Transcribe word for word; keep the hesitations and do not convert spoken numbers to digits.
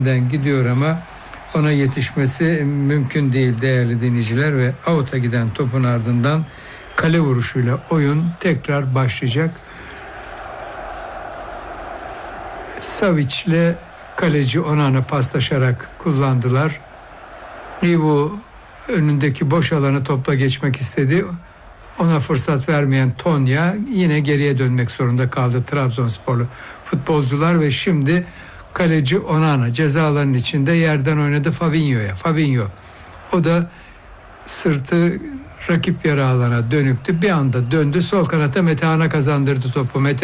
gidiyor ama ona yetişmesi mümkün değil değerli dinleyiciler ve out'a giden topun ardından kale vuruşuyla oyun tekrar başlayacak. Savic ile kaleci Onana paslaşarak kullandılar. Nivu önündeki boş alanı topla geçmek istedi. Ona fırsat vermeyen Tonya yine geriye dönmek zorunda kaldı Trabzonsporlu futbolcular ve şimdi kaleci Onana ceza alanının içinde yerden oynadı Fabinho'ya. Fabinho o da sırtı rakip yarı alana dönüktü. Bir anda döndü sol kanata Metehan'a kazandırdı topu. Mete